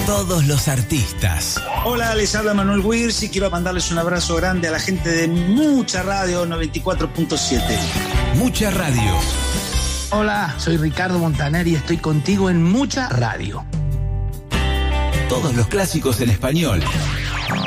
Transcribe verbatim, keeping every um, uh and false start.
Todos los artistas. Hola, les habla Manuel Wirz y quiero mandarles un abrazo grande a la gente de Mucha Radio noventa y cuatro punto siete. Mucha Radio. Hola, soy Ricardo Montaner y estoy contigo en Mucha Radio. Todos los clásicos en español.